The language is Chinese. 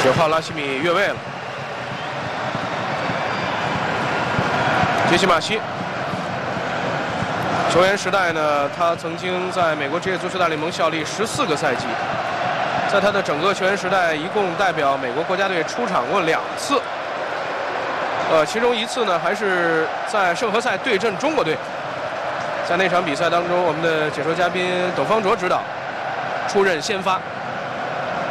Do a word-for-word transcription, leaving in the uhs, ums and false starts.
九号拉希米越位了。杰西马西，球员时代呢，他曾经在美国职业足球大联盟效力十四个赛季，在他的整个球员时代，一共代表美国国家队出场过两次。呃，其中一次呢，还是在圣何塞对阵中国队。在那场比赛当中，我们的解说嘉宾董方卓指导出任先发。